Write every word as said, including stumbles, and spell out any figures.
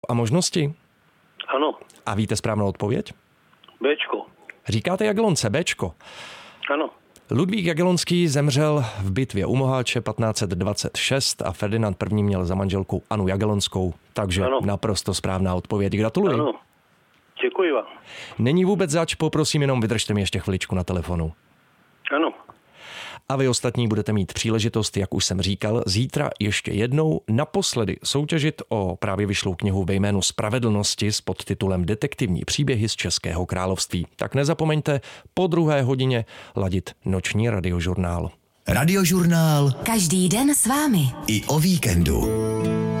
A možnosti? Ano. A víte správnou odpověď? Béčko. Říkáte Jagelonce, Béčko. Ano. Ludvík Jagelonský zemřel v bitvě u Moháče patnáct set dvacet šest a Ferdinand I. měl za manželku Annu Jagelonskou, takže ano. Naprosto správná odpověď. Gratuluji. Ano. Děkuji vám. Není vůbec zač, poprosím, jenom vydržte mi ještě chviličku na telefonu. Ano. A vy ostatní budete mít příležitost, jak už jsem říkal, zítra ještě jednou naposledy soutěžit o právě vyšlou knihu ve jménu Spravedlnosti s podtitulem Detektivní příběhy z Českého království. Tak nezapomeňte po druhé hodině ladit noční radiožurnál. Radiožurnál. Každý den s vámi. I o víkendu.